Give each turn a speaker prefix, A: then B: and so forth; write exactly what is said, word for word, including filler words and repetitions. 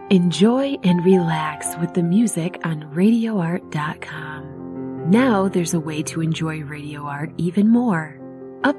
A: Enjoy and relax with the music on radio art dot com. Now there's a way to enjoy radio art even more.